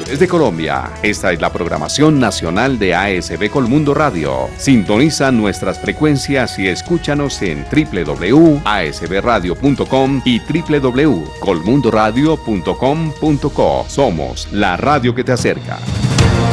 desde Colombia. Esta es la programación nacional de ASB Colmundo Radio. Sintoniza nuestras frecuencias y escúchanos en www.asbradio.com y www.colmundoradio.com.co. Somos la radio que te acerca.